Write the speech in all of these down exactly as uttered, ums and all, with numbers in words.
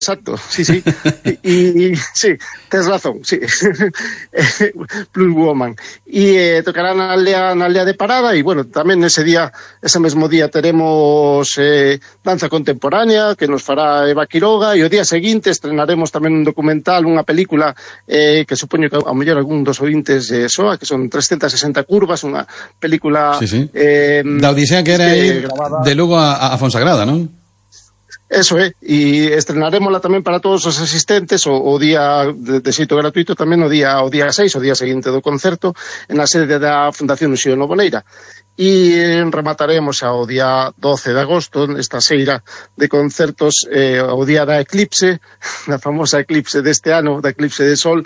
Exacto, sí, sí, y, y sí, tens razón, sí, Plus Woman, e eh, tocará na aldea, na aldea de Parada, e bueno, tamén ese día, ese mesmo día teremos eh, danza contemporánea, que nos fará Eva Quiroga, e o día seguinte estrenaremos tamén un documental, unha película eh, que supoño que a mellor algún dos ointes eh, soa, que son trescientas sesenta curvas, unha película... Sí, sí, eh, da odisea que era ir grabada... de Lugo a, a Fonsagrada, non? Eso é, e estrenarémola tamén para todos os asistentes o, o día de, de xeito gratuito tamén o día o día seis, o día seguinte do concerto, en a sede da Fundación Uxío Novoneira. E remataremos ao día doce de agosto, esta xeira de concertos, eh, o día da eclipse, da famosa eclipse deste ano, da eclipse de sol,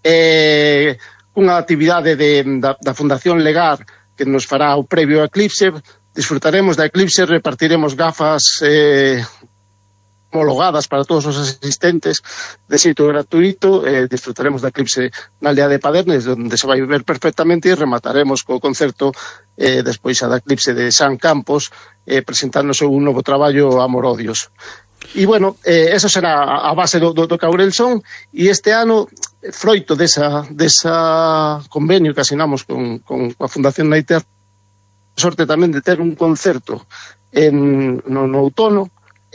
eh, unha actividade de, da, da Fundación Legar que nos fará o previo ao eclipse. Disfrutaremos da eclipse, repartiremos gafas eh, homologadas para todos os asistentes de xeito gratuito, eh, disfrutaremos da eclipse na aldea de Padernes, onde se vai ver perfectamente, e remataremos co concerto eh, despois a da eclipse de San Campos, eh, presentándose un novo traballo, Amor Odios. E bueno, eh, eso será a base do, do, do Caurel Son, e este ano, froito desa, desa convenio que asinamos con, con a Fundación Naiter, sorte tamén de ter un concerto en, no, no outono,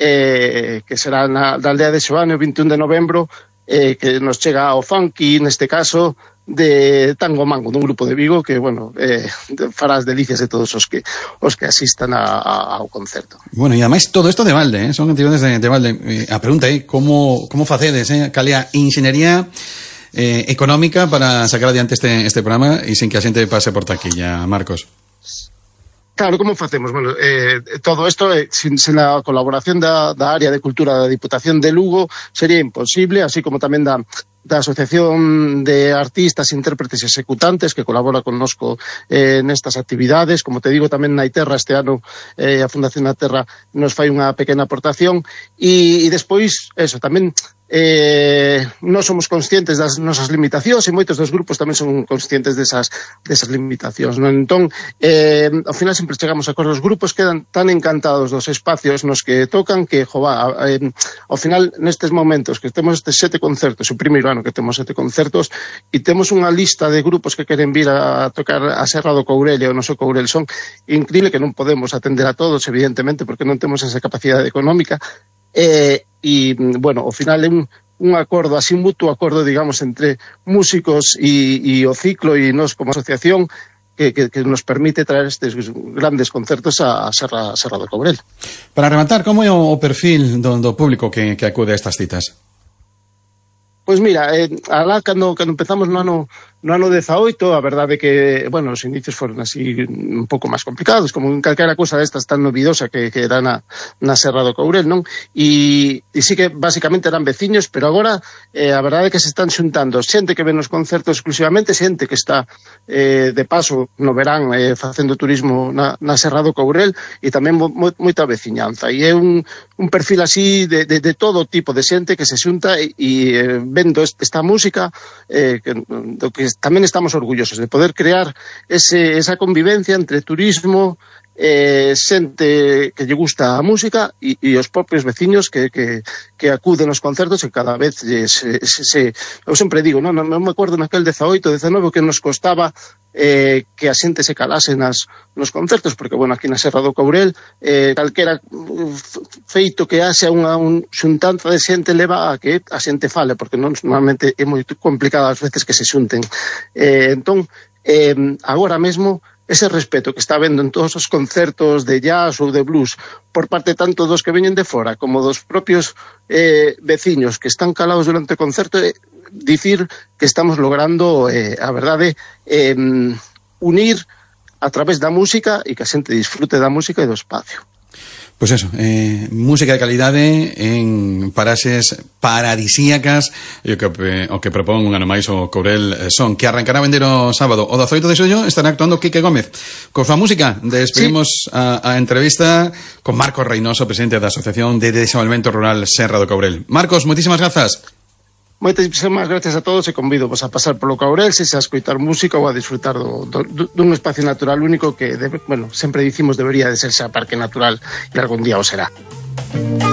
Eh, que será na, na aldea de Xoane o veintiún de novembro, eh, que nos chega ao funky, neste caso, de Tango Mango, dun grupo de Vigo que, bueno, eh, fará as delicias de todos os que os que asistan a, a, ao concerto. Bueno, e ademais todo isto de balde, eh? Son actividades de, de balde. Eh, a pregunta é, eh, como, como facedes, eh? Calea inxeniería eh, económica para sacar adiante este, este programa e sin que a xente pase por taquilla, Marcos? Claro, como facemos? Bueno, eh, todo isto, eh, sin, sin a colaboración da, da área de cultura da Diputación de Lugo, sería imposible, así como tamén da, da Asociación de Artistas, Intérpretes e Executantes, que colabora connosco eh, nestas actividades. Como te digo, tamén na Iterra, este ano, eh, a Fundación Naterra nos fai unha pequena aportación, e, e despois, eso, tamén... Eh, non somos conscientes das nosas limitacións, e moitos dos grupos tamén son conscientes desas, desas limitacións, non? Entón, eh, ao final sempre chegamos a acordos. Os grupos quedan tan encantados dos espacios nos que tocan que, jova, eh, ao final, nestes momentos que temos estes sete concertos, o primeiro ano que temos sete concertos, e temos unha lista de grupos que queren vir a tocar a Serra do Courel e o noso Courel Son, increíble, que non podemos atender a todos, evidentemente, porque non temos esa capacidade económica. Eh, e, bueno, ao final é un, un acordo, así un mutuo acordo, digamos, entre músicos e, e o ciclo e nos como asociación que, que, que nos permite traer estes grandes concertos a, a Serra, a Serra do Courel. Para rematar, como é o perfil do, do público que, que acude a estas citas? Pois mira, eh, alá cando, cando empezamos no ano, no ano dezaoito, a verdade que, bueno, os inicios foron así un pouco máis complicados, como en calquera cousa destas tan novidosa que, que era na, na Serra do Courel, non? E, e sí que basicamente eran veciños, pero agora eh, a verdade é que se están xuntando xente que ven os concertos exclusivamente, xente que está eh, de paso no verán eh, facendo turismo na, na Serra do Courel, e tamén mo, mo, moita veciñanza. E é un, un perfil así de, de, de todo tipo de xente que se xunta e, e eh, vendo esta música, eh, que, do que tamén estamos orgullosos de poder crear ese, esa convivencia entre turismo, eh, xente que lle gusta a música e, e os propios veciños que, que, que acuden aos concertos, e cada vez se, se, se, eu sempre digo, non, non, non me acordo naquel dezaoito, dezanove que nos costaba eh, que a xente se calase nas, nos concertos, porque, bueno, aquí na Serra do Courel eh, calquera feito que haxe unha un xuntanza de xente leva a que a xente fale, porque non, normalmente é moi complicado ás veces que se xunten. Eh, entón, eh, agora mesmo ese respeto que está vendo en todos os concertos de jazz ou de blues por parte tanto dos que veñen de fora como dos propios eh, veciños que están calados durante o concerto, eh, dicir que estamos logrando, eh, a verdade, eh, unir a través da música e que a xente disfrute da música e do espacio. Pois pues eso, eh, música de calidade en paraxes paradisíacas, e o que, o que propón un ano máis o Courel Son, que arrancará a vender o sábado. O dezaoito de xullo estará actuando Quique Gómez. Con súa música despedimos sí. a, a entrevista con Marcos Reynoso, presidente da Asociación de Desenvolvemento Rural Serra do Courel. Marcos, moitísimas grazas. Moitísimas gracias a todos, e convido vos a pasar polo Courel, se a escoitar música ou a disfrutar do, do, dun espacio natural único que, debe, bueno, sempre dicimos debería de ser xa parque natural, e algún día o será.